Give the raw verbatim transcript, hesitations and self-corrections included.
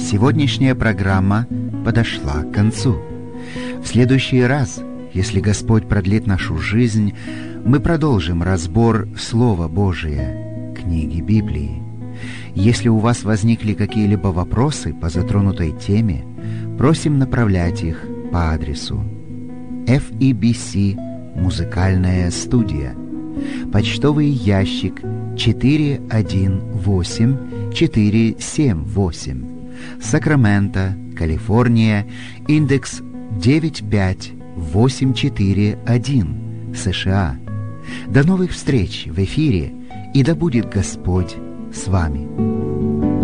Сегодняшняя программа подошла к концу. В следующий раз, если Господь продлит нашу жизнь, мы продолжим разбор Слова Божия, книги Библии. Если у вас возникли какие-либо вопросы по затронутой теме, просим направлять их по адресу эф и би си «Музыкальная студия», почтовый ящик четыре один восемь четыре семь восемь, Сакраменто, Калифорния, индекс девять пять восемь четыре один, США. До новых встреч в эфире, и да будет Господь с вами.